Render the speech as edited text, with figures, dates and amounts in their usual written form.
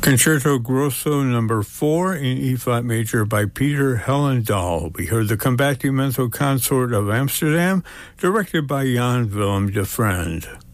Concerto Grosso number 4 in E-flat major by Peter Hellendahl. We heard the Combattimento Consort of Amsterdam, directed by Jan Willem de Frand.